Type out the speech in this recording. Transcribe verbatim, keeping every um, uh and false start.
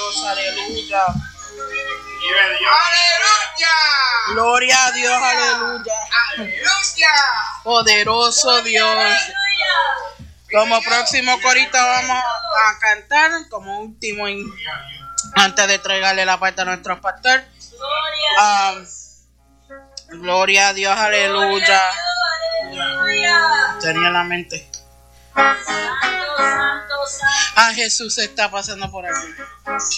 Dios, aleluya. ¡Aleluya! Gloria a Dios, aleluya. ¡Aleluya! Poderoso Dios. Como próximo corito vamos a cantar como último in- antes de entregarle la parte a nuestro pastor. Um, gloria a Dios, aleluya. Tenía en la mente. Ah, Jesús está pasando por aquí.